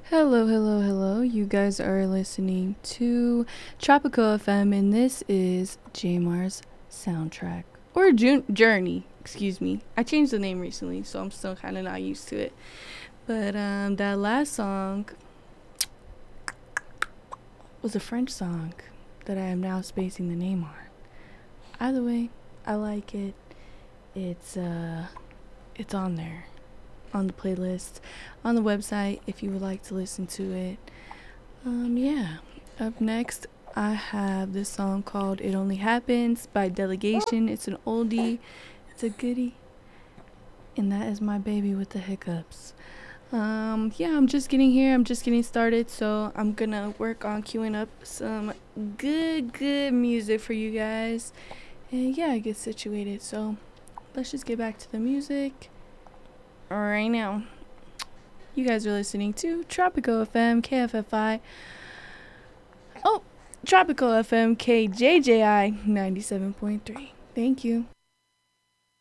Hello, hello, hello. You guys are listening to Tropical FM, and this is Jamar's soundtrack. Or Journey, excuse me. I changed the name recently, so I'm still kind of not used to it. But that last song was a French song that I am now spacing the name on. Either way, I like it. It's it's on there, on the playlist, on the website if you would like to listen to it. Yeah. Up next, I have this song called It Only Happens by Delegation. It's an oldie, it's a goodie, and that is my baby with the hiccups. Yeah, I'm just getting here, I'm just getting started, so I'm gonna work on queuing up some good music for you guys. And yeah, get situated. So let's just get back to the music right now. You guys are listening to Tropico FM, KFFI. Oh, Tropical FM KJJI 97.3. Thank you.